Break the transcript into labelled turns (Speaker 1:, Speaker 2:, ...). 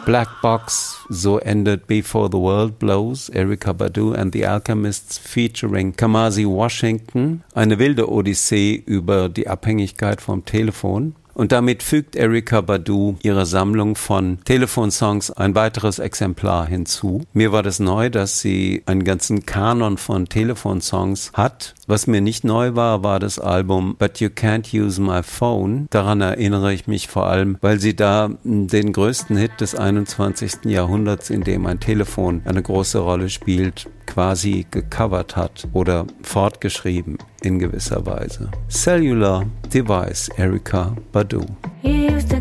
Speaker 1: Black Box, so endet Before the World Blows, Erykah Badu and the Alchemists featuring Kamasi Washington, eine wilde Odyssee über die Abhängigkeit vom Telefon. Und damit fügt Erykah Badu ihrer Sammlung von Telefonsongs ein weiteres Exemplar hinzu. Mir war das neu, dass sie einen ganzen Kanon von Telefonsongs hat. Was mir nicht neu war, war das Album But You Can't Use My Phone. Daran erinnere ich mich vor allem, weil sie da den größten Hit des 21. Jahrhunderts, in dem ein Telefon eine große Rolle spielt, quasi gecovert hat oder fortgeschrieben in gewisser Weise. Cellular Device, Erykah Badu.